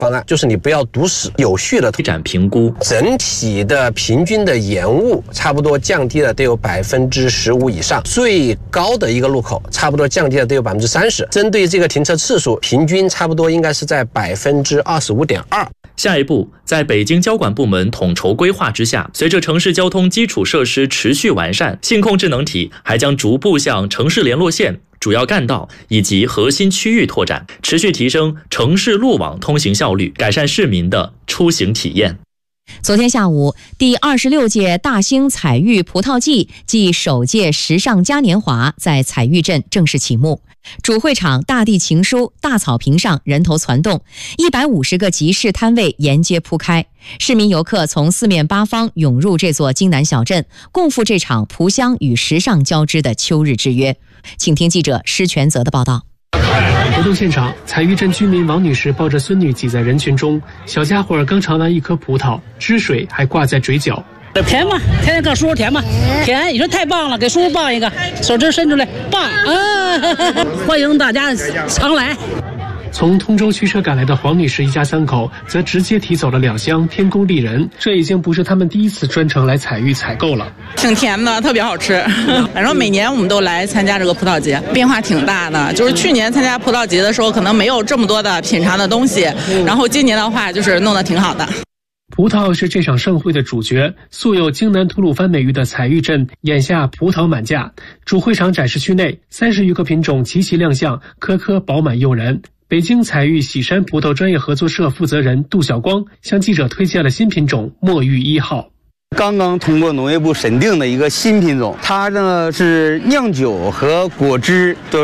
方案，就是你不要堵死，有序的开展评估， 整体的平均的延误差不多降低了得有15%以上，最高的一个路口差不多降低了得有30%。针对这个停车次数，平均差不多应该是在25.2%。 下一步，在北京交管部门统筹规划之下，随着城市交通基础设施持续完善，信控智能体还将逐步向城市联络线、主要干道以及核心区域拓展，持续提升城市路网通行效率，改善市民的出行体验。 昨天下午，第26届大兴彩玉葡萄季暨首届时尚嘉年华在彩玉镇正式启幕。主会场大地情书，大草坪上人头攒动，150个集市摊位沿街铺开，市民游客从四面八方涌入这座京南小镇，共赴这场葡乡与时尚交织的秋日之约。请听记者施全泽的报道。 活动现场，彩玉镇居民王女士抱着孙女挤在人群中，小家伙刚尝完一颗葡萄，汁水还挂在嘴角。 甜吗？甜甜告叔叔甜吗？甜！你说太棒了，给叔叔抱一个，手指伸出来，棒啊！欢迎大家常来。 从通州驱车赶来的黄女士一家3口，则直接提走了2箱天宫丽人，这已经不是他们第一次专程来彩玉采购了。 挺甜的，特别好吃。反正每年我们都来参加这个葡萄节，变化挺大的。就是去年参加葡萄节的时候，可能没有这么多的品尝的东西，然后今年的话就是弄得挺好的。 葡萄是这场盛会的主角，素有京南吐鲁番美誉的彩玉镇眼下葡萄满架。主会场展示区内30余个品种齐齐亮相，颗颗饱满诱人。北京彩玉喜山葡萄专业合作社负责人杜晓光向记者推荐了新品种墨玉1号。 刚刚通过农业部审定的一个新品种，它呢是酿酒和果汁都